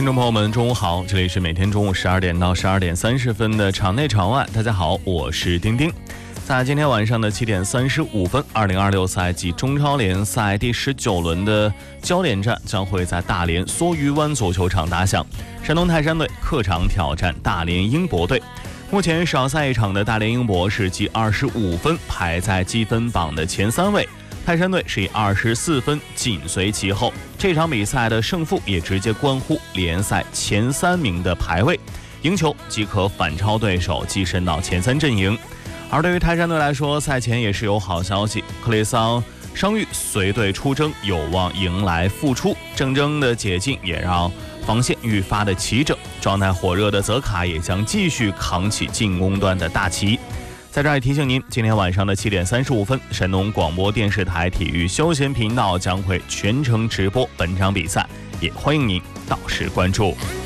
听众朋友们，中午好，这里是每天中午12点到12点30分的场内场外。大家好，我是丁丁。在今天晚上的7点35分，2026赛季中超联赛第19轮的焦点战将会在大连梭鱼湾足球场打响。山东泰山队客场挑战大连英博队。目前少赛一场的大连英博是积25分，排在积分榜的前3位。泰山队是以24分紧随其后，这场比赛的胜负也直接关乎联赛前3名的排位，赢球即可反超对手，跻身到前3阵营。而对于泰山队来说，赛前也是有好消息，克雷桑伤愈随队出征，有望迎来复出。郑铮的解禁也让防线愈发的齐整，状态火热的泽卡也将继续扛起进攻端的大旗。在这儿也提醒您，今天晚上的7点35分，山东广播电视台体育休闲频道将会全程直播本场比赛，也欢迎您到时关注。